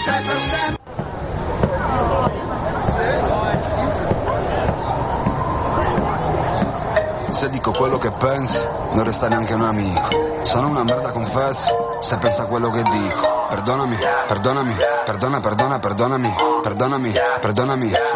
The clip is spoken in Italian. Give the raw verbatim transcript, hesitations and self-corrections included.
sei per sempre. Se dico quello che penso, non resta neanche un amico. Sono una merda, confesso, se pensa a quello che dico. Perdonami, perdonami, perdona, perdona, perdonami, perdonami, perdonami,